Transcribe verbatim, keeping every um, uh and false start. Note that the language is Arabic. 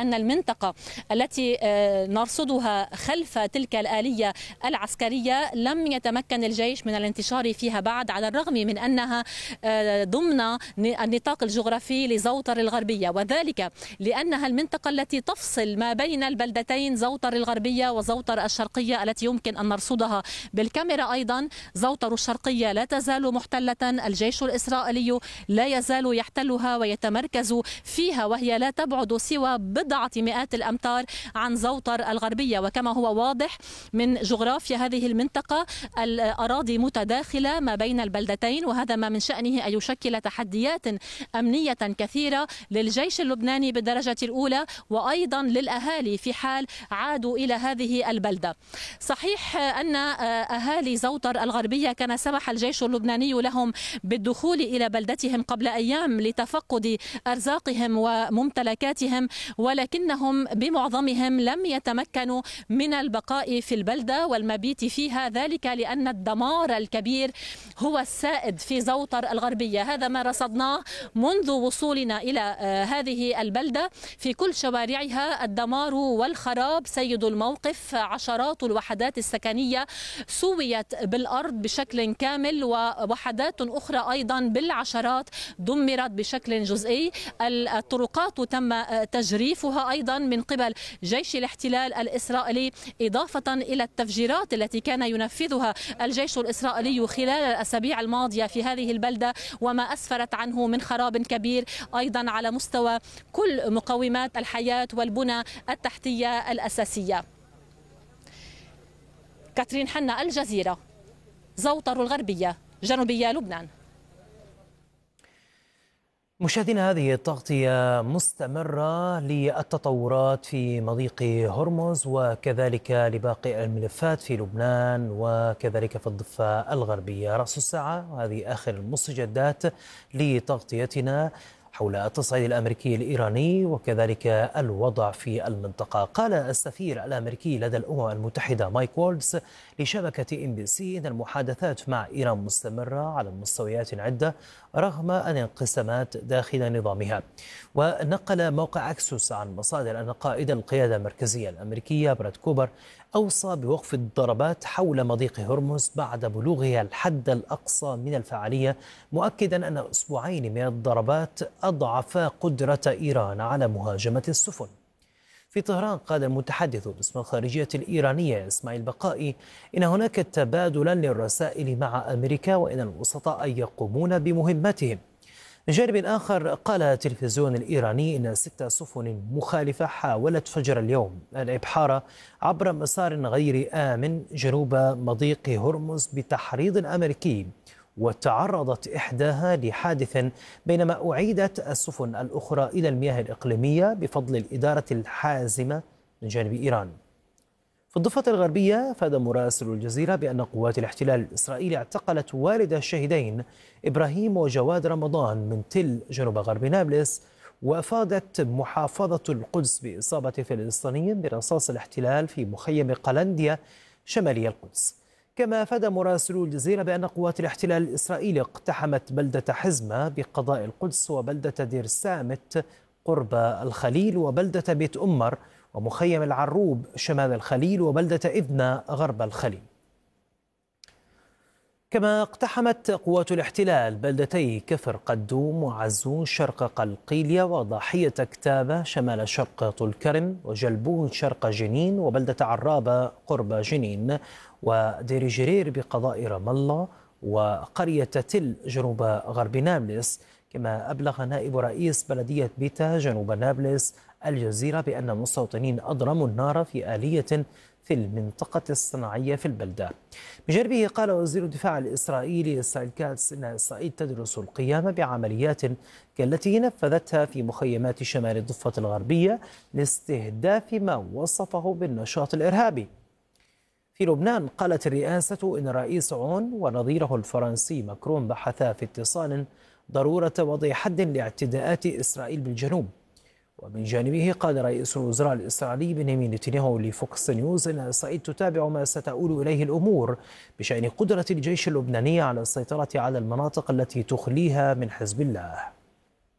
لأن المنطقة التي نرصدها خلف تلك الآلية العسكرية لم يتمكن الجيش من الانتشار فيها بعد، على الرغم من أنها ضمن النطاق الجغرافي لزوطر الغربية، وذلك لأنها المنطقة التي تفصل ما بين البلدتين زوطر الغربية وزوطر الشرقية التي يمكن أن نرصدها بالكاميرا. أيضا زوطر الشرقية لا تزال محتلة، الجيش الإسرائيلي لا يزال يحتلها ويتمركز فيها، وهي لا تبعد سوى بضعة مئات الأمتار عن زوطر الغربية. وكما هو واضح من جغرافيا هذه المنطقة، الأراضي متداخلة ما بين البلدتين، وهذا ما من شأنه أن يشكل تحديات أمنية كثيرة للجيش اللبناني بالدرجة الأولى، وأيضا للأهالي في حال عادوا إلى هذه البلدة. صحيح أن أهالي زوطر الغربية كان سمح الجيش اللبناني لهم بالدخول إلى بلدتهم قبل أيام لتفقد أرزاقهم وممتلكاتهم، ولكنهم بمعظمهم لم يتمكنوا من البقاء في البلدة والمبيت فيها، ذلك لأن الدمار الكبير هو السائد في زوطر الغربية. هذا ما رصدناه منذ وصولنا إلى هذه البلدة، في كل شوارعها الدمار والخراب سيد الموقف. عشرات الوحدات السكنية سويت بالأرض بشكل كامل، ووحدات أخرى أيضا بالعشرات دمرت بشكل جزئي. الطرقات تم تجريفها أيضا من قبل جيش الاحتلال الإسرائيلي، إضافة إلى التفجيرات التي كان ينفذها الجيش الإسرائيلي خلال الأسابيع الماضية في هذه البلدة، وما أسفرت عنه من خراب كبير أيضا على مستوى كل مقومات الحياة والبنى التحتية الأساسية. كاترين حنا، الجزيرة، زوطر الغربية، جنوبية لبنان. مشاهدينا، هذه التغطية مستمرة للتطورات في مضيق هرمز وكذلك لباقي الملفات في لبنان وكذلك في الضفة الغربية. رأس الساعة، وهذه آخر المستجدات لتغطيتنا حول التصعيد الأمريكي الإيراني وكذلك الوضع في المنطقة. قال السفير الأمريكي لدى الأمم المتحدة مايك وولز لشبكة إم بي سي إن المحادثات مع إيران مستمرة على مستويات عدة رغم الانقسامات داخل نظامها. ونقل موقع أكسوس عن مصادر أن قائد القيادة المركزية الأمريكية براد كوبر أوصى بوقف الضربات حول مضيق هرمز بعد بلوغها الحد الأقصى من الفعالية، مؤكدا أن أسبوعين من الضربات أضعف قدرة إيران على مهاجمة السفن. في طهران قال المتحدث باسم الخارجية الإيرانية إسماعيل بقائي إن هناك تبادلا للرسائل مع أمريكا وإن الوسطاء يقومون بمهمتهم. من جانب آخر قال التلفزيون الإيراني إن ست سفن مخالفة حاولت فجر اليوم الإبحار عبر مسار غير آمن جنوب مضيق هرمز بتحريض أمريكي، وتعرضت إحداها لحادث بينما أعيدت السفن الأخرى إلى المياه الإقليمية بفضل الإدارة الحازمة من جانب إيران. في الضفة الغربية أفاد مراسل الجزيرة بأن قوات الاحتلال الإسرائيلي اعتقلت والد الشهيدين إبراهيم وجواد رمضان من تل جنوب غرب نابلس. وأفادت محافظة القدس بإصابة فلسطيني برصاص الاحتلال في مخيم قلنديا شمالي القدس. كما أفاد مراسل الجزيرة بأن قوات الاحتلال الإسرائيلي اقتحمت بلدة حزمة بقضاء القدس وبلدة دير سامت قرب الخليل وبلدة بيت أمر ومخيم العروب شمال الخليل وبلدة إذنة غرب الخليل. كما اقتحمت قوات الاحتلال بلدتي كفر قدوم وعزون شرق قلقيلية وضاحية كتابة شمال شرق طول كرم وجلبون شرق جنين وبلدة عرابة قرب جنين ودير جرير بقضاء رام الله وقرية تل جنوب غرب نابلس. كما أبلغ نائب رئيس بلدية بيتا جنوب نابلس الجزيرة بأن المستوطنين أضرموا النار في آلية في المنطقة الصناعية في البلدة. بجانبه قال وزير الدفاع الإسرائيلي إسرائيل كاتس إن إسرائيل تدرس القيام بعمليات كالتي نفذتها في مخيمات شمال الضفة الغربية لاستهداف ما وصفه بالنشاط الإرهابي. في لبنان قالت الرئاسة إن الرئيس عون ونظيره الفرنسي ماكرون بحثا في اتصال ضرورة وضع حد لاعتداءات إسرائيل بالجنوب. ومن جانبه قال رئيس الوزراء الإسرائيلي بنيامين نتنياهو لفوكس نيوز أن إسرائيل تتابع ما ستؤول إليه الأمور بشأن قدرة الجيش اللبناني على السيطرة على المناطق التي تخليها من حزب الله.